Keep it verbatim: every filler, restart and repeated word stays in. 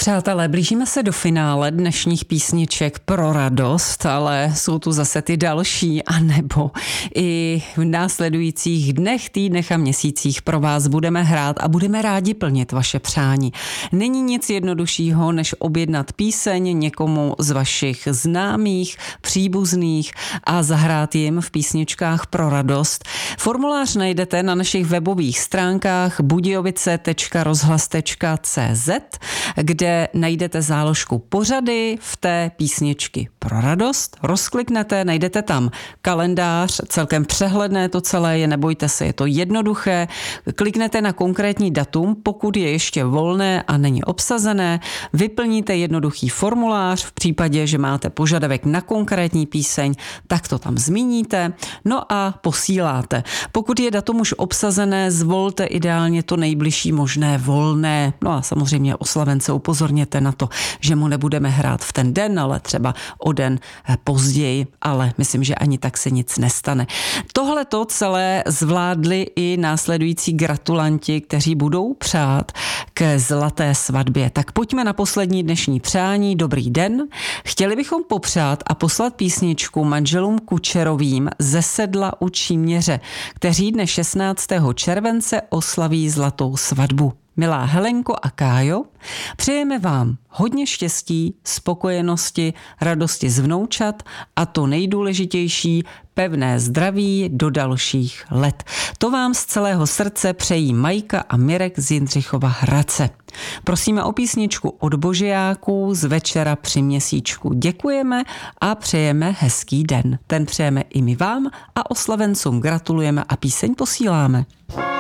Přátelé, blížíme se do finále dnešních písniček pro radost, ale jsou tu zase ty další, anebo i v následujících dnech, týdnech a měsících pro vás budeme hrát a budeme rádi plnit vaše přání. Není nic jednoduššího, než objednat píseň někomu z vašich známých, příbuzných a zahrát jim v písničkách pro radost. Formulář najdete na našich webových stránkách budějovice tečka rozhlas tečka cé zet, kde najdete záložku pořady v té písničky pro radost. Rozkliknete, najdete tam kalendář, celkem přehledné to celé je, nebojte se, je to jednoduché. Kliknete na konkrétní datum, pokud je ještě volné a není obsazené, vyplníte jednoduchý formulář, v případě, že máte požadavek na konkrétní píseň, tak to tam zmíníte, no a posíláte. Pokud je datum už obsazené, zvolte ideálně to nejbližší možné volné, no a samozřejmě oslavence upozorněte na to, že mu nebudeme hrát v ten den, ale třeba o den později, ale myslím, že ani tak se nic nestane. Tohle to celé zvládli i následující gratulanti, kteří budou přát k zlaté svatbě. Tak pojďme na poslední dnešní přání. Dobrý den. Chtěli bychom popřát a poslat písničku manželům Kučerovým ze Sedla u Číměře, kteří dne šestnáctého července oslaví zlatou svatbu. Milá Helenko a Kájo, přejeme vám hodně štěstí, spokojenosti, radosti z vnoučat a to nejdůležitější, pevné zdraví do dalších let. To vám z celého srdce přejí Majka a Mirek z Jindřichova Hradce. Prosíme o písničku od Božejáků z Večera při měsíčku. Děkujeme a přejeme hezký den. Ten přejeme i my vám a oslavencům gratulujeme a píseň posíláme.